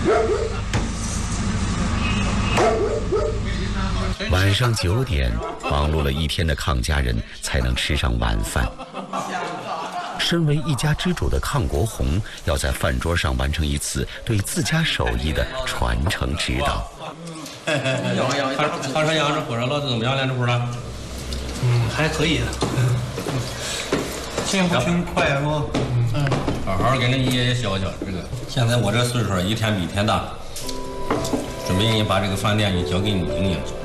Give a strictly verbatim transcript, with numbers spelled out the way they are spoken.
晚上九点，忙碌了一天的康家人才能吃上晚饭。身为一家之主的康国红，要在饭桌上完成一次对自家手艺的传承指导。 唐山羊这火烧烙子怎么样？练这谱了？ 嗯，还可以。进步挺快是不？ 嗯，好好给那爷爷教教这个。现在我这岁数，一天比一天大，准备把这个饭店就交给你营业。